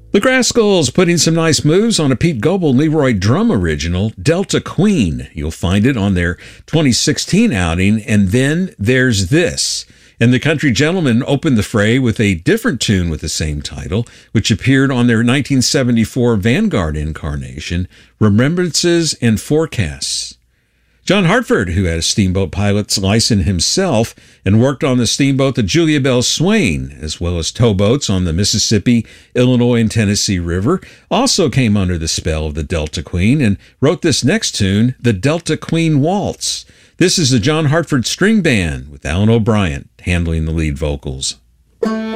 The Rascals putting some nice moves on a Pete Goebel Leroy drum original, Delta Queen. You'll find it on their 2016 outing, And Then There's This. And the Country Gentlemen opened the fray with a different tune with the same title, which appeared on their 1974 Vanguard incarnation, Remembrances and Forecasts. John Hartford, who had a steamboat pilot's license himself and worked on the steamboat the Julia Bell Swain, as well as towboats on the Mississippi, Illinois, and Tennessee River, also came under the spell of the Delta Queen and wrote this next tune, the Delta Queen Waltz. This is the John Hartford String Band with Alan O'Brien handling the lead vocals.